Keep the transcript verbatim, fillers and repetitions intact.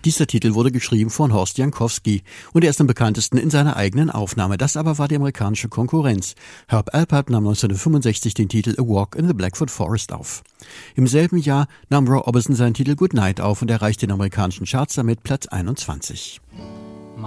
Dieser Titel wurde geschrieben von Horst Jankowski und er ist am bekanntesten in seiner eigenen Aufnahme. Das aber war die amerikanische Konkurrenz. Herb Alpert nahm neunzehnhundertfünfundsechzig den Titel A Walk in the Blackfoot Forest auf. Im selben Jahr nahm Roy Orbison seinen Titel Good Night auf und erreichte den amerikanischen Charts damit Platz einundzwanzig.